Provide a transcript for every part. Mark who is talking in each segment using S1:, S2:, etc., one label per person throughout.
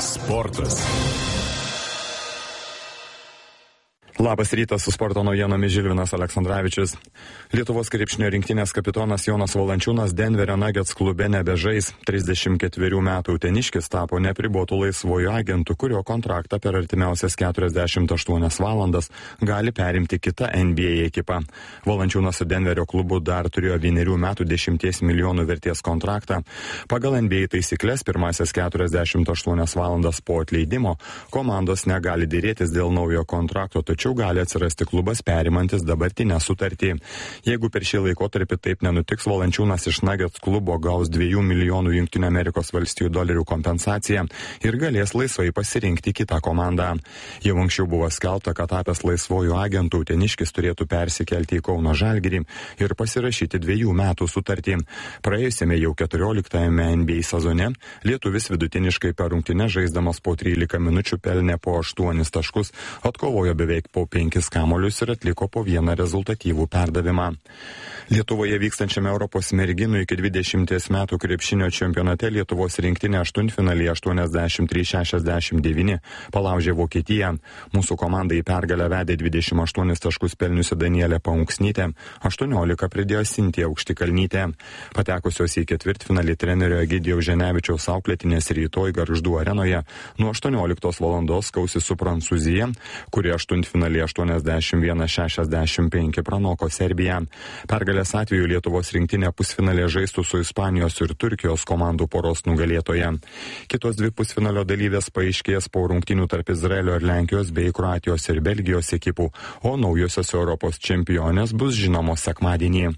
S1: Sportas.
S2: Labas rytas, su sporto naujienomis Žilvinas Aleksandravičius. Lietuvos krepšinio rinktinės kapitonas Jonas Valančiūnas Denverio Nuggets klube nebežais. 34 metų uteniškis tapo nepribotų laisvojų agentų, kurio kontraktą per artimiausias 48 valandas gali perimti kita NBA ekipa. Valančiūnas su Denverio klubu dar turėjo 1 metų 10 milijonų vertės kontraktą. Pagal NBA taisyklės pirmasis 48 valandas po atleidimo komandos negali dėrėtis dėl naujo kontrakto, tačiau gali atsirasti klubas perimantis dabartinę sutartį. Jeigu per šį laikotarpį taip nenutiks, Valančiūnas iš Nuggets klubo gaus 2 milijonų JAV kompensaciją ir galės laisvai pasirinkti kitą komandą. Jau anksčiau buvo skelbta, kad tapęs laisvojų agentų uteniškis turėtų persikelti į Kauno Žalgirį ir pasirašyti 2 metų sutartį. Praėjusiame jau 14-ame NBA sezone lietuvis vidutiniškai per rungtynes žaisdamas po 13 minučių pelnė po 8 taškus, atkovojo beveik po 5 kamuolius ir atliko po 1 rezultatyvų perdavimą. Lietuvoje vykstančiame Europos merginų iki 20 metų krepšinio čempionate Lietuvos rinktinė aštuntfinalyje 83-69 palaužė Vokietiją. Mūsų komandai į pergalę vedė 28 taškus pelniusi Danielė Paunksnytė, 18 pridėjo Sintija Aukštikalnytė. Patekusios į ketvirtfinalį trenerio Egidijaus Ženevičiaus auklėtinės rytoj Gargždų arenoje nuo 18 valandos kausis su Prancūzija, kuri aštuntfinalyje 81-65 pranoko Serbiją. Pergalės atveju Lietuvos rinktinė pusfinalė žaistų su Ispanijos ir Turkijos komandų poros nugalėtoje. Kitos 2 pusfinalio dalyvės paaiškės po rungtynių tarp Izraelio ir Lenkijos bei Kroatijos ir Belgijos ekipų, o naujosios Europos čempionės bus žinomos sekmadienį.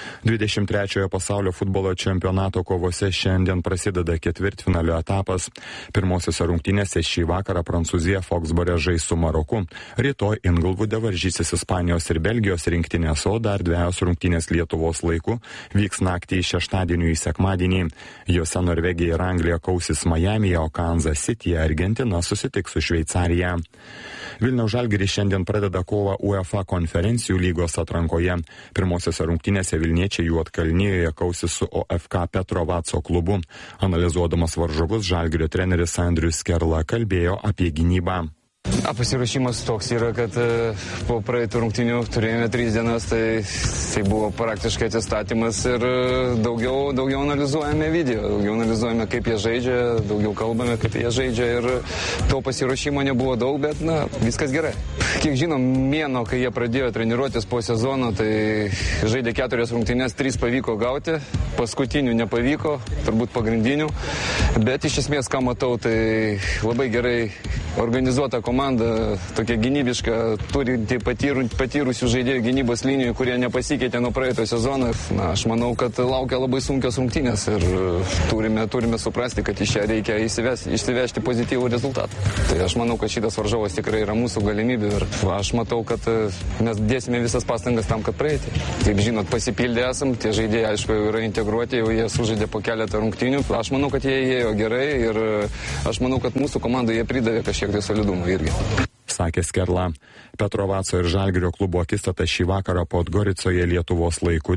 S2: 23 pasaulio futbolo čempionato kovose šiandien prasideda ketvirtfinalio etapas. Pirmosiose rungtynėse šį vakarą Prancūzija Foxbore žais su Maroku. Rytoj Ingolvude varžysis Ispanijos ir Belgijos rinktinės, o dar 2 rungtynės Lietuvos laiku vyks naktį iš šeštadienio į sekmadienį. Jose Norvegija ir Anglija kausis Majamyje, o Kansas Cityje Argentina susitiks su Šveicarija. Vilniaus Žalgiris šiandien pradeda kovą UEFA konferencijų lygos atrankoje. Pirmosiose rungtynėse vilniečiai Juodkalnijoje kausis su OFK Petrovaco klubu. Analizuodamas varžovus, Žalgirio treneris Andrius Skerla kalbėjo apie gynybą.
S3: Pasiruošimas toks yra, kad po praeitų rungtynių turėjome 3 dienas, tai buvo praktiškai atsistatymas ir daugiau analizuojame video, daugiau analizuojame, kaip jie žaidžia, daugiau kalbame, kaip jie žaidžia ir to pasiruošimo nebuvo daug, bet viskas gerai. Kiek žinom, mėno, kai jie pradėjo treniruotis po sezono, tai žaidė 4 rungtynės, 3 pavyko gauti, paskutinių nepavyko, turbūt pagrindinių, bet iš esmės, ką matau, tai labai gerai organizuota komanda, tokia gynybiška, turinti patyrusių žaidėjų gynybos linijų, kurie nepasikeitė nuo praeito sezono. Aš manau, kad laukia labai sunkios rungtynės ir turime suprasti, kad iš čia reikia išsivežti pozityvų rezultatą. Tai aš manau, kad šitas varžovas tikrai yra mūsų galimybė ir aš matau, kad mes dėsime visas pastangas tam, kad praeiti. Kaip žinot, pasipildė esam, tie žaidėjai, aišku, yra integruoti, jau jie sužaidė po keletą rungtynių. Aš manau, kad jie įėjo gerai ir aš manau, kad mūsų komandai jie pridavė kažkiek tai solidumo irgi.
S2: Sakė Skerla. Petrovaco ir Žalgirio klubo akistata šį vakarą Podgoricoje Lietuvos laiku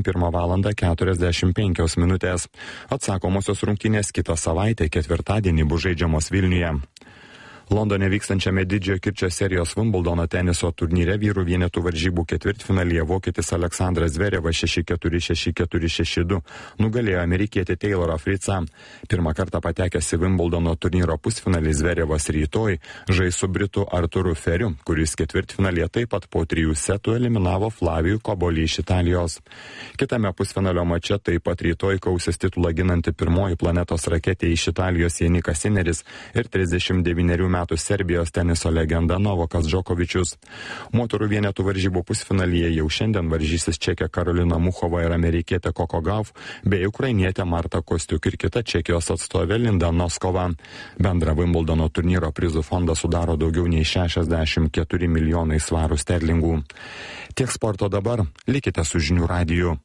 S2: 21:45. Atsakomosios rungtynės kitą savaitę ketvirtadienį bus žaidžiamos Vilniuje. Londone vykstančiame didžiojo kirčio serijos Wimbledono teniso turnyre vyrų vienetų varžybų ketvirtfinalyje vokietis Aleksandras Zverevas 6-4, 6-4, 6-2 nugalėjo amerikietį Taylorą Fritzą. Pirmą kartą patekęs į Wimbledono turnyro pusfinalį Zverevas rytoj žais su britu Arturu Feriu, kuris ketvirtfinalyje taip pat po 3 setų eliminavo Flavijų Kobolį iš Italijos. Kitame pusfinalio mače taip pat rytoj kausis titulą ginanti pirmoji planetos raketė iš Italijos Janikas Sineris ir 39 metų Serbijos teniso legenda Novakas Džokovičius. Moterų vienetų varžybų pusfinalyje jau šiandien varžysis čekė Karolina Muchova ir amerikietė Coco Gauff bei ukrainietė Marta Kostiuk ir kita Čekijos atstovė Linda Noskova. Bendrą Wimbledono turnyro prizų fondą sudaro daugiau nei 64 milijonai svarų sterlingų. Tiek sporto dabar, likite su Žinių radiju.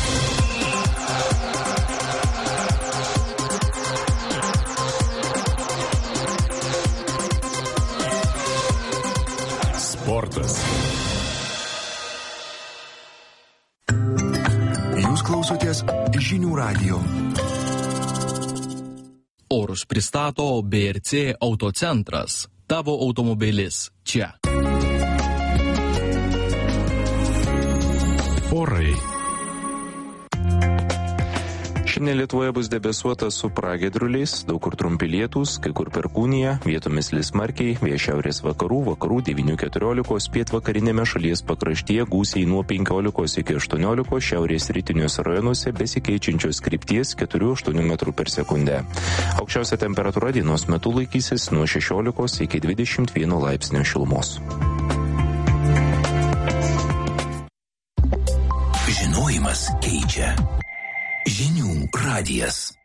S1: Sportas.
S4: Jūs klausotės Žinių radijo.
S1: Orus pristato BRC Autocentras. Tavo automobilis čia.
S4: Orai.
S5: Šiandien Lietuvoje bus debesuota su pragiedruliais, daug kur trumpi lietūs, kai kur perkūnija, vietomis lis smarkiai, vėjas šiaurės vakarų 9-14, pietvakarinėme šalies pakraštyje gūsiai nuo 15 iki 18, šiaurės rytiniuose rajonuose besikeičiančios krypties 4-8 metrų per sekundę. Aukščiausia temperatūra dienos metu laikysis nuo 16 iki 21 laipsnio šilumos.
S6: Žinojimas keičia. Žinių radijas.